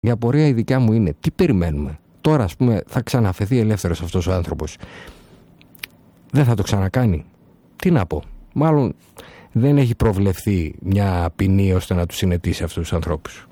Η απορία η δικιά μου είναι τι περιμένουμε. Τώρα, ας πούμε, θα ξαναφεθεί ελεύθερος αυτός ο άνθρωπος. Δεν θα το ξανακάνει. Τι να πω. Μάλλον δεν έχει προβλεφθεί μια ποινή ώστε να του συνετίσει αυτούς τους ανθρώπους.